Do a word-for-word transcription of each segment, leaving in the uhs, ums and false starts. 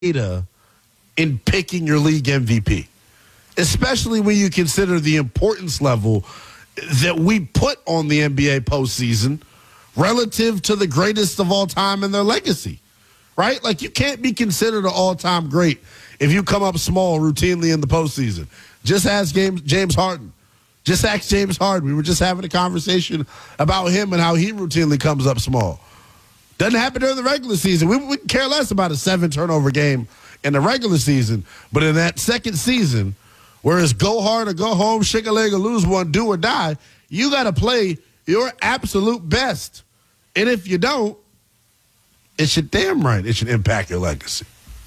data in picking your league M V P, especially when you consider the importance level that we put on the N B A postseason relative to the greatest of all time and their legacy, right? Like, you can't be considered an all-time great if you come up small routinely in the postseason. Just ask James, James Harden. Just ask James Harden. We were just having a conversation about him and how he routinely comes up small. Doesn't happen during the regular season. We, we care less about a seven-turnover game in the regular season, but in that second season, where it's go hard or go home, shake a leg or lose one, do or die, you got to play your absolute best. And if you don't, it should damn right it should impact your legacy.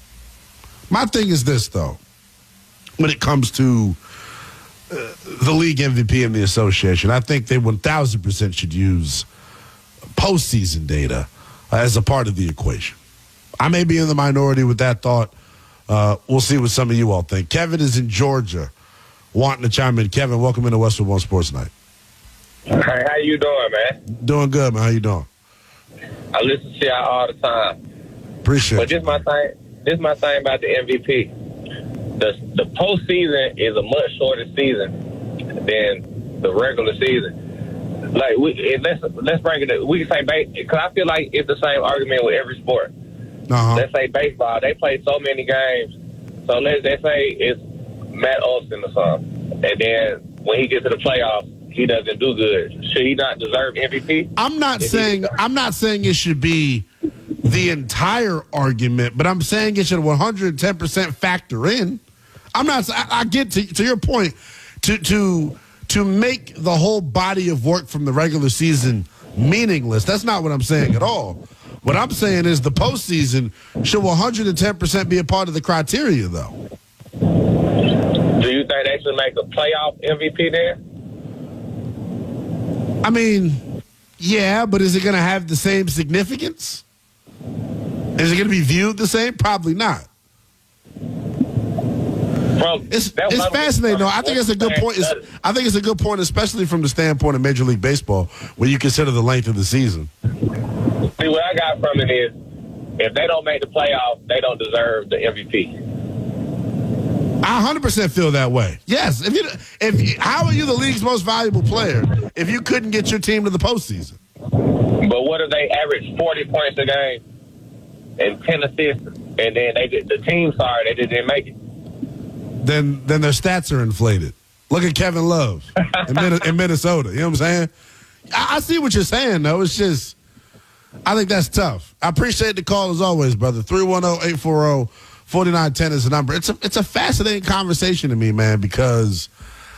My thing is this, though, when it comes to uh, the league M V P and the association, I think they one thousand percent should use postseason data uh, as a part of the equation. I may be in the minority with that thought. Uh, we'll see what some of you all think. Kevin is in Georgia wanting to chime in. Kevin, welcome into Westwood One Sports Night. Hey, how you doing, man? Doing good, man. How you doing? I listen to y'all all the time. Appreciate but it. But this my thing. This my thing about the M V P. The the postseason is a much shorter season than the regular season. Like we let's let's bring it up. We can say base because I feel like it's the same argument with every sport. Uh-huh. Let's say baseball. They play so many games. So let's, let's say it's Matt Olson or something. And then when he gets to the playoffs, he doesn't do good. Should he not deserve M V P? I'm not if saying I'm not saying it should be the entire argument, but I'm saying it should one hundred ten percent factor in. I'm not. I, I get to, to your point. To to to make the whole body of work from the regular season meaningless. That's not what I'm saying at all. What I'm saying is the postseason should one hundred ten percent be a part of the criteria, though. Do you think they should make a playoff M V P there? I mean, yeah, but is it going to have the same significance? Is it going to be viewed the same? Probably not. From, it's it's fascinating, though. I think it's a good point. It's, I think it's a good point, especially from the standpoint of Major League Baseball, when you consider the length of the season. See, what I got from it is, if they don't make the playoffs, they don't deserve the M V P. I one hundred percent feel that way. Yes. If you, if you, how are you the league's most valuable player if you couldn't get your team to the postseason? But what if they average forty points a game and ten assists, and then they did, the team, sorry, they didn't make it? Then, then their stats are inflated. Look at Kevin Love in, in Minnesota. You know what I'm saying? I, I see what you're saying, though. It's just, I think that's tough. I appreciate the call as always, brother. three one zero, eight four zero, four nine one zero is the number. It's a it's a fascinating conversation to me, man, because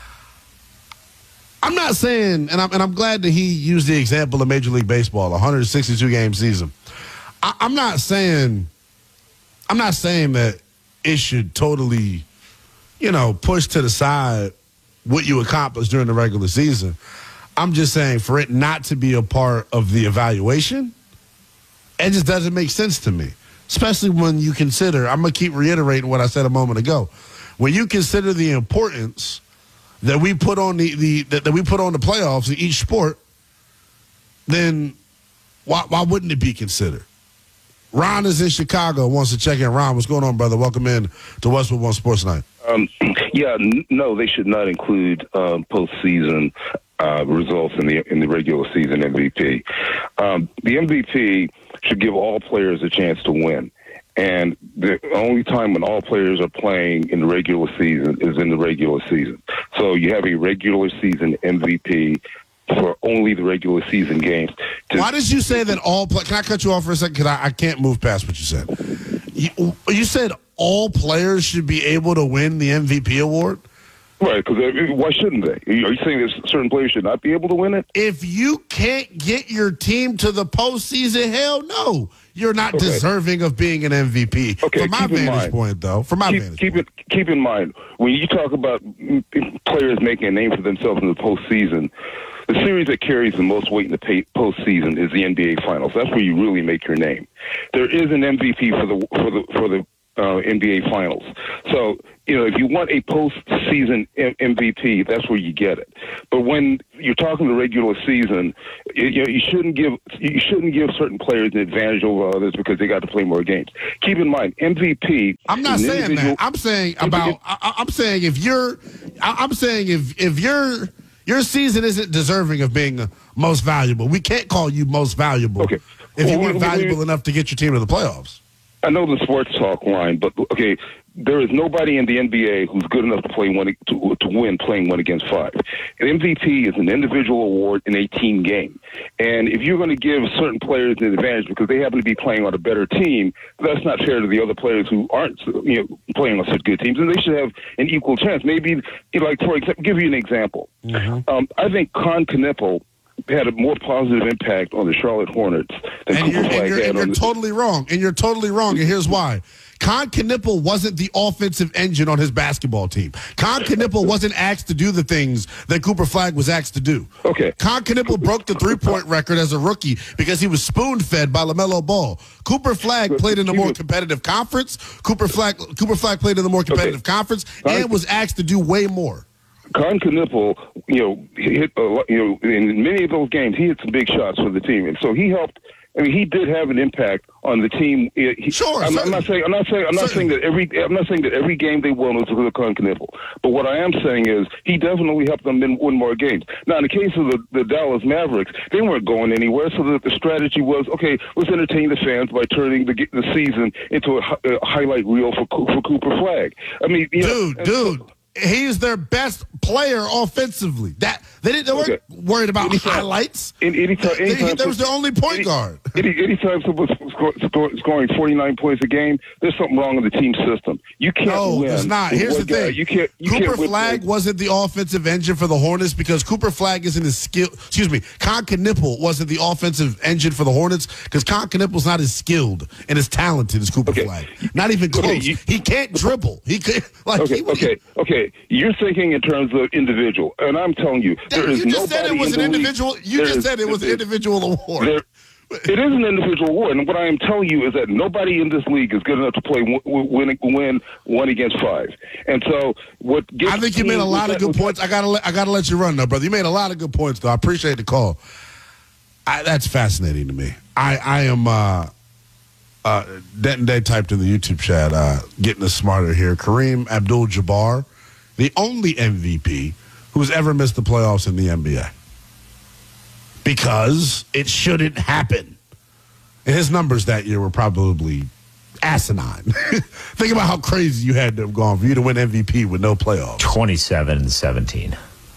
I'm not saying, and I'm and I'm glad that he used the example of Major League Baseball, a one hundred sixty-two game season. I, I'm not saying I'm not saying that it should totally, you know, push to the side what you accomplished during the regular season. I'm just saying for it not to be a part of the evaluation, it just doesn't make sense to me. Especially when you consider, I'm going to keep reiterating what I said a moment ago. When you consider the importance that we put on the, the that, that we put on the playoffs in each sport, then why why wouldn't it be considered? Ron is in Chicago, wants to check in. Ron, what's going on, brother? Welcome in to Westwood One Sports Night. Um, yeah, n- no, they should not include um, postseason uh, results in the in the regular season M V P. Um, the M V P should give all players a chance to win. And the only time when all players are playing in the regular season is in the regular season. So you have a regular season M V P for only the regular season games. To- Why did you say that all play- – can I cut you off for a second? Because I, I can't move past what you said. You, you said all players should be able to win the M V P award? Right, because why shouldn't they? Are you saying that certain players should not be able to win it? If you can't get your team to the postseason, hell no. You're not okay. deserving of being an M V P. Okay, From my vantage mind, point, though. From my keep, vantage keep point. It, keep in mind, when you talk about players making a name for themselves in the postseason, the series that carries the most weight in the postseason is the N B A Finals. That's where you really make your name. There is an M V P for the for the for the uh, N B A Finals. So, you know, if you want a postseason M V P, that's where you get it. But when you're talking the regular season, you, you know, you shouldn't give you shouldn't give certain players an advantage over others because they got to play more games. Keep in mind, M V P. I'm not saying that. I'm saying about. I, I'm saying if you're. I'm saying if if your your season isn't deserving of being most valuable, we can't call you most valuable. Okay. If well, you weren't we, valuable we, enough to get your team to the playoffs. I know the sports talk line, but okay, there is nobody in the N B A who's good enough to play one to, to win playing one against five. An M V P is an individual award in a team game, and if you're going to give certain players an advantage because they happen to be playing on a better team, that's not fair to the other players who aren't, you know, playing on such good teams, and they should have an equal chance. Maybe, you know, like for example, give you an example. Mm-hmm. Um, I think Con Knippel had a more positive impact on the Charlotte Hornets than and Cooper you're, Flag and you're, had and you're on the totally wrong. And you're totally wrong. And here's why. Con Knippel wasn't the offensive engine on his basketball team. Con Knippel wasn't asked to do the things that Cooper Flag was asked to do. Okay. Con Knippel broke the three-point record as a rookie because he was spoon-fed by LaMelo Ball. Cooper Flag played in a more competitive conference. Cooper Flag Cooper Flag played in a more competitive okay. conference and was asked to do way more. Con Knippel, you know, hit a lot, you know, in many of those games, he hit some big shots for the team, and so he helped. I mean, he did have an impact on the team. He, sure, I'm, I'm not saying. I'm not saying. I'm not saying that every. I'm not saying that every game they won was because of Con Knippel. But what I am saying is he definitely helped them win more games. Now, in the case of the, the Dallas Mavericks, they weren't going anywhere, so the, the strategy was okay. Let's entertain the fans by turning the the season into a, a highlight reel for for Cooper Flag. I mean, you dude, know, dude. So, he's their best player offensively. That they didn't. They weren't okay. worried about anytime, highlights. Any, anytime, anytime, they, they was their only point any, guard. Any, anytime someone's scoring forty-nine points a game, there's something wrong with the team system. You can't no, win. it's not. Here's the guy. thing. You can't. You Cooper can't Flag win. wasn't the offensive engine for the Hornets because Cooper Flag isn't as skilled. Excuse me. Con Knippel wasn't the offensive engine for the Hornets because Con Knippel's not as skilled and as talented as Cooper okay. Flag. Not even close. Okay, you, he can't dribble. He could. Like, okay. He, okay. Okay. You're thinking in terms of individual, and I'm telling you, there is you just said it was in an individual. League. You there just is, said it was an individual award. There, it is an individual award, and what I am telling you is that nobody in this league is good enough to play win, win one against five. And so, what gets I think you made a lot of good points. I gotta, let, I gotta let you run, though, brother. You made a lot of good points, though. I appreciate the call. I, that's fascinating to me. I, I am. Uh, uh, Denton Day typed in the YouTube chat, uh, getting us smarter here. Kareem Abdul-Jabbar, the only M V P who's ever missed the playoffs in the N B A. Because it shouldn't happen. And his numbers that year were probably asinine. Think about how crazy you had to have gone for you to win M V P with no playoffs. twenty-seven and seventeen.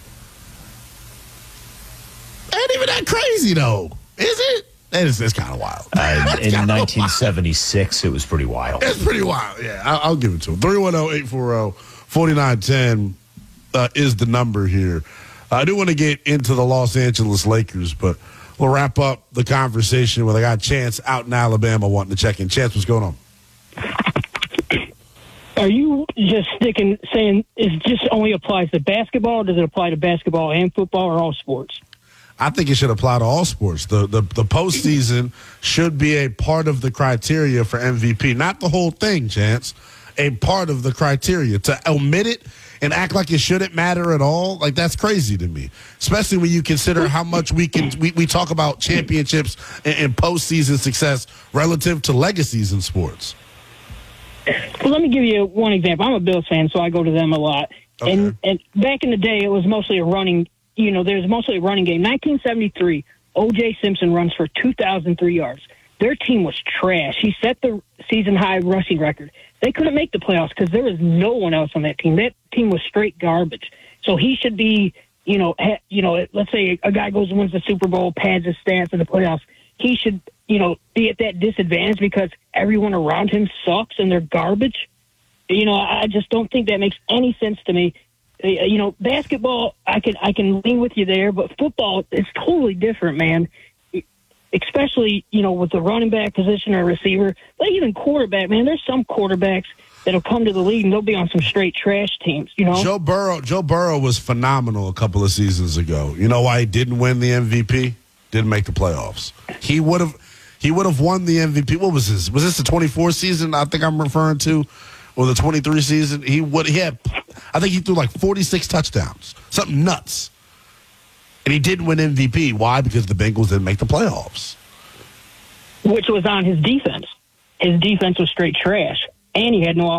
Ain't even that crazy, though. Is it? It's, it's kind of wild. Uh, in nineteen seventy-six, wild. It was pretty wild. It's pretty wild, yeah. I'll, I'll give it to him. three one zero, eight four zero, four nine one zero uh, is the number here. I do want to get into the Los Angeles Lakers, but we'll wrap up the conversation with I got Chance out in Alabama wanting to check in. Chance, what's going on? Are you just sticking, saying it just only applies to basketball, or does it apply to basketball and football or all sports? I think it should apply to all sports. The, the the postseason should be a part of the criteria for M V P. Not the whole thing, Chance. A part of the criteria. To omit it and act like it shouldn't matter at all, like that's crazy to me. Especially when you consider how much we can we, we talk about championships and, and postseason success relative to legacies in sports. Well, let me give you one example. I'm a Bills fan, so I go to them a lot. Okay. And and back in the day, it was mostly a running. You know, there's mostly a running game. nineteen seventy-three, O J Simpson runs for two thousand three yards. Their team was trash. He set the season-high rushing record. They couldn't make the playoffs because there was no one else on that team. That team was straight garbage. So he should be, you know, ha- you know. Let's say a guy goes and wins the Super Bowl, pads his stats in the playoffs. He should, you know, be at that disadvantage because everyone around him sucks and they're garbage. You know, I just don't think that makes any sense to me. You know, basketball, I can I can lean with you there, but football is totally different, man. Especially, you know, with the running back position or receiver, but even quarterback, man. There's some quarterbacks that'll come to the league and they'll be on some straight trash teams. You know, Joe Burrow. Joe Burrow was phenomenal a couple of seasons ago. You know why he didn't win the M V P? Didn't make the playoffs. He would have. he would have won the M V P. What was this? Was this the twenty-four season I think I'm referring to? Or the twenty-three season? He would he had I think he threw like forty-six touchdowns. Something nuts. And he didn't win M V P. Why? Because the Bengals didn't make the playoffs. Which was on his defense. His defense was straight trash. And he had no